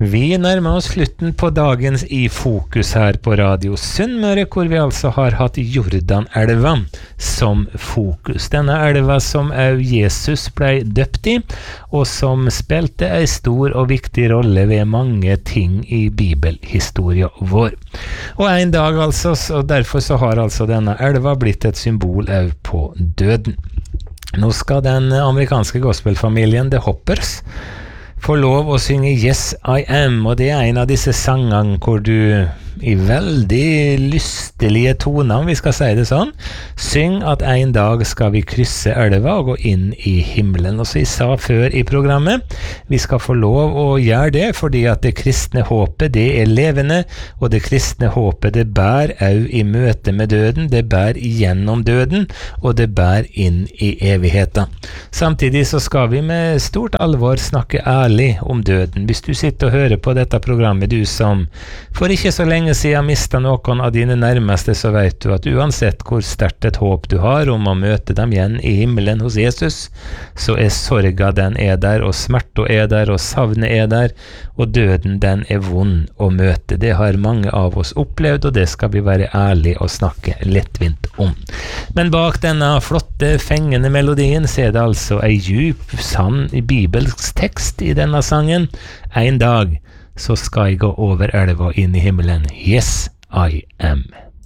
Vi nærmer oss slutten på dagens I Fokus her på Radio Sunnmøre, hvor vi altså har hatt Jordanelva som fokus. Denne elva som Jesus ble døpt I, og som spilte en stor og viktig rolle ved mange ting I bibelhistorien vår. Og en dag altså, og derfor så har altså denne elva blitt et symbol også på døden. Nå skal den amerikanske gospelfamilien The Hoppers få lov å synge Yes, I Am, og det en av disse sangene hvor du I veldig lystelige toner, om vi skal si det sånn, syng at en dag skal vi krysse elva og gå inn I himmelen. Og så jeg sa før I programmet, vi skal få lov å gjøre det, fordi at det kristne håpet, det levende, og det kristne håpet, det bær også I møte med døden, det bær gjennom døden, og det bær inn I evigheten. Samtidig så skal vi med stort alvor snakke ærlig om døden. Hvis du sitter og hører på dette programmet, du som for ikke så lenge siden mistet noen av dine nærmeste, så vet du at uansett hvor sterkt et håp du har om å møte dem igjen I himmelen hos Jesus, så sorga den der, og smerta der, og savnet der, og døden den vond å møte. Det har mange av oss opplevd, og det skal vi være ærlige og snakke lettvint om. Men bak denne flotte, fengende melodien så det altså en djup, sann bibelsk tekst I denne sangen. En dag så skal jeg gå over elva inn I himmelen. Yes, I am.